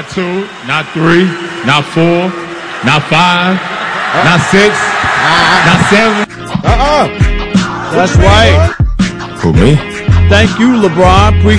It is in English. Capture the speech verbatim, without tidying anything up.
not two, not three, not four, not five, uh, not six, uh, not seven. Uh-uh. That's right. For me? Thank you, LeBron. Appreciate